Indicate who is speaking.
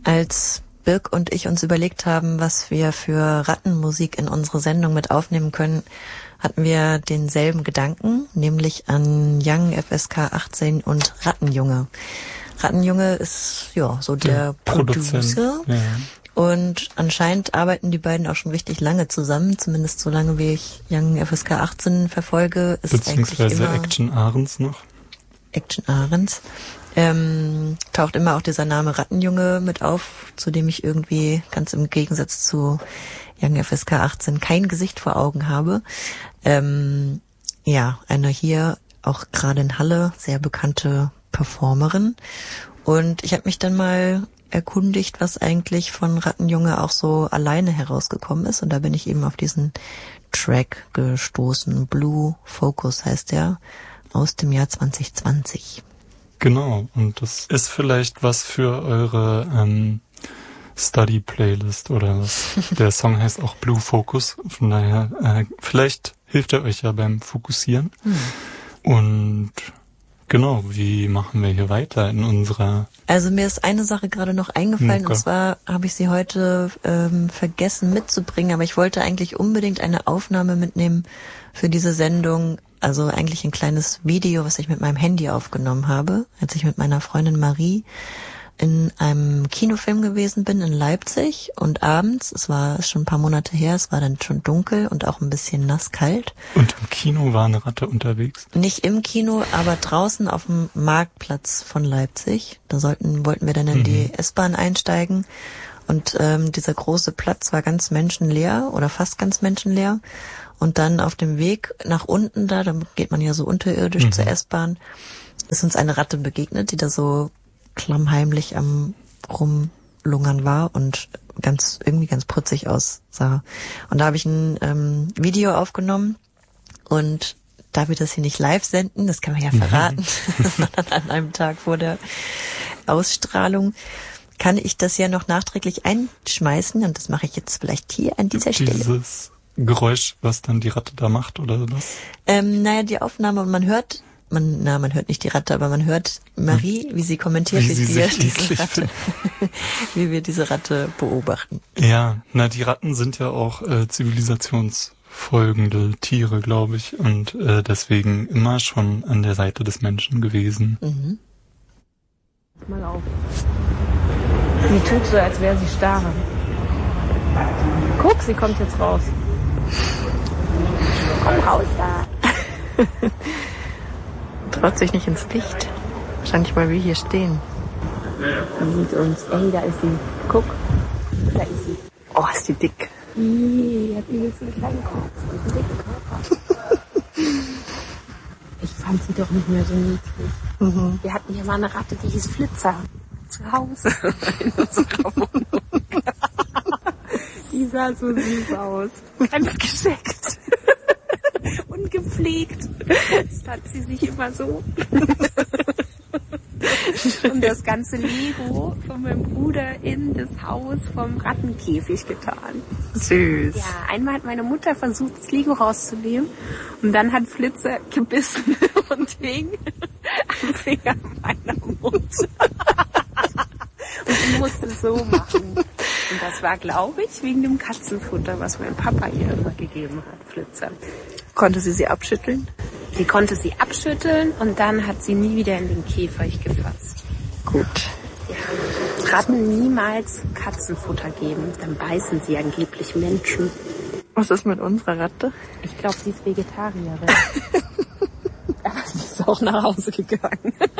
Speaker 1: Als Birk und ich uns überlegt haben, was wir für Rattenmusik in unsere Sendung mit aufnehmen können, hatten wir denselben Gedanken, nämlich an Young FSK 18 und Rattenjunge. Rattenjunge ist ja so der Producer. Ja. Und anscheinend arbeiten die beiden auch schon richtig lange zusammen, zumindest so lange wie ich Young FSK 18 verfolge. Ist
Speaker 2: beziehungsweise immer Action Ahrens noch.
Speaker 1: Action Ahrens. Taucht immer auch dieser Name Rattenjunge mit auf, zu dem ich irgendwie ganz im Gegensatz zu Young FSK 18 kein Gesicht vor Augen habe. Ja, eine hier auch gerade in Halle sehr bekannte Performerin. Und ich habe mich dann mal erkundigt, was eigentlich von Rattenjunge auch so alleine herausgekommen ist. Und da bin ich eben auf diesen Track gestoßen. Blue Focus heißt der, aus dem Jahr 2020.
Speaker 2: Genau, und das ist vielleicht was für eure Study-Playlist oder was. Der Song heißt auch Blue Focus, von daher vielleicht hilft er euch ja beim Fokussieren. Und genau, wie machen wir hier weiter in unserer...
Speaker 1: Also mir ist eine Sache gerade noch eingefallen, und zwar habe ich sie heute vergessen mitzubringen, aber ich wollte eigentlich unbedingt eine Aufnahme mitnehmen für diese Sendung. Also eigentlich ein kleines Video, was ich mit meinem Handy aufgenommen habe, als ich mit meiner Freundin Marie in einem Kinofilm gewesen bin in Leipzig und abends, es war schon ein paar Monate her, es war dann schon dunkel und auch ein bisschen nasskalt.
Speaker 2: Und im Kino war eine Ratte unterwegs?
Speaker 1: Nicht im Kino, aber draußen auf dem Marktplatz von Leipzig. Da wollten wir dann in die S-Bahn einsteigen und dieser große Platz war ganz menschenleer oder fast ganz menschenleer. Und dann auf dem Weg nach unten da geht man ja so unterirdisch zur S-Bahn, ist uns eine Ratte begegnet, die da so klammheimlich am Rumlungern war und irgendwie ganz putzig aussah. Und da habe ich ein Video aufgenommen, und da wir das hier nicht live senden, das kann man ja verraten, sondern an einem Tag vor der Ausstrahlung, kann ich das ja noch nachträglich einschmeißen, und das mache ich jetzt vielleicht hier an dieser Stelle.
Speaker 2: Dieses Geräusch, was dann die Ratte da macht, oder was?
Speaker 1: Naja, die Aufnahme, man hört nicht die Ratte, aber man hört Marie, wie sie kommentiert, wie wir diese Ratte beobachten.
Speaker 2: Ja, die Ratten sind ja auch zivilisationsfolgende Tiere, glaube ich, und deswegen immer schon an der Seite des Menschen gewesen.
Speaker 3: Mal auf. Sie tut so, als wäre sie starr. Guck, sie kommt jetzt raus. Komm raus da.
Speaker 1: Traut sich nicht ins Licht. Wahrscheinlich, weil wir hier stehen.
Speaker 3: Sie sieht uns. Ey, da ist sie. Guck. Da ist sie.
Speaker 1: Oh, ist die dick.
Speaker 3: Die hat übelst einen kleinen Kopf und einen dicken Körper. Ich fand sie doch nicht mehr so niedlich. Wir hatten hier mal eine Ratte, die hieß Flitzer. Zu Hause in unserer Wohnung. Die sah so süß aus. Ganz gescheckt. Ungepflegt. Jetzt hat sie sich immer so. Und das ganze Lego von meinem Bruder in das Haus vom Rattenkäfig getan.
Speaker 1: Süß.
Speaker 3: Ja, einmal hat meine Mutter versucht, das Lego rauszunehmen. Und dann hat Flitzer gebissen und hing am Finger meiner Mutter. Und sie musste es so machen. Und das war, glaube ich, wegen dem Katzenfutter, was mein Papa ihr immer gegeben hat, Flitzer.
Speaker 1: Konnte sie abschütteln?
Speaker 3: Sie konnte sie abschütteln und dann hat sie nie wieder in den Käfig gefasst.
Speaker 1: Gut.
Speaker 3: Ja. Ratten niemals Katzenfutter geben, dann beißen sie angeblich Menschen.
Speaker 1: Was ist mit unserer Ratte?
Speaker 3: Ich glaube, sie ist Vegetarierin. Aber sie ist auch nach Hause gegangen.